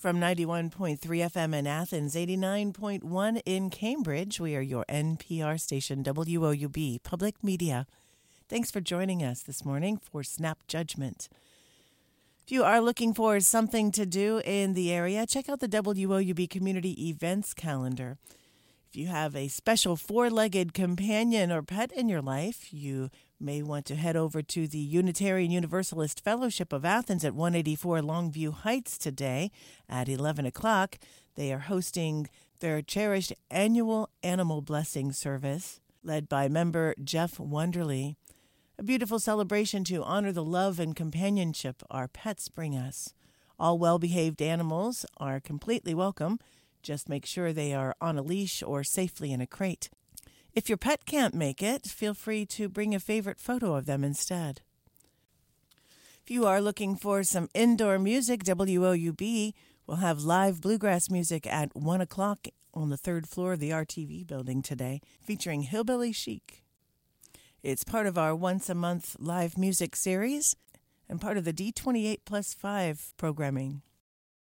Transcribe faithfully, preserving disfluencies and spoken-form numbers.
From ninety-one point three F M in Athens, eighty-nine point one in Cambridge, we are your N P R station, W O U B, Public Media. Thanks for joining us this morning for Snap Judgment. If you are looking for something to do in the area, check out the W O U B Community Events Calendar. If you have a special four-legged companion or pet in your life, you may want to head over to the Unitarian Universalist Fellowship of Athens at one eighty-four Longview Heights today at eleven o'clock. They are hosting their cherished annual Animal Blessing Service, led by member Jeff Wonderly. A beautiful celebration to honor the love and companionship our pets bring us. All well-behaved animals are completely welcome. Just make sure they are on a leash or safely in a crate. If your pet can't make it, feel free to bring a favorite photo of them instead. If you are looking for some indoor music, W O U B will have live bluegrass music at one o'clock on the third floor of the R T V building today, featuring Hillbilly Chic. It's part of our once-a-month live music series and part of the D twenty-eight plus five programming.